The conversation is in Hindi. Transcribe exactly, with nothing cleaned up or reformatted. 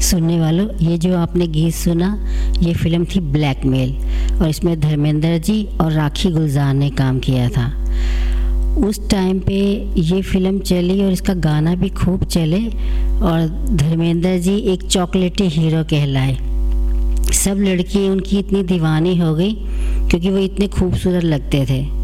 सुनने वालों, ये जो आपने गीत सुना ये फिल्म थी ब्लैकमेल और इसमें धर्मेंद्र जी और राखी गुलजार ने काम किया था। उस टाइम पे ये फिल्म चली और इसका गाना भी खूब चले और धर्मेंद्र जी एक चॉकलेटी हीरो कहलाए। सब लड़की उनकी इतनी दीवानी हो गई क्योंकि वो इतने खूबसूरत लगते थे।